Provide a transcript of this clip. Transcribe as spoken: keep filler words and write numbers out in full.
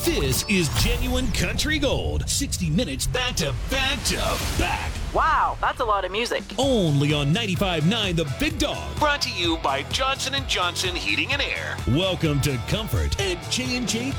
This is Genuine Country Gold. sixty minutes back to back to back. Wow, that's a lot of music. Only on ninety-five point nine The Big Dog. Brought to you by Johnson and Johnson Heating and Air. Welcome to Comfort at J and J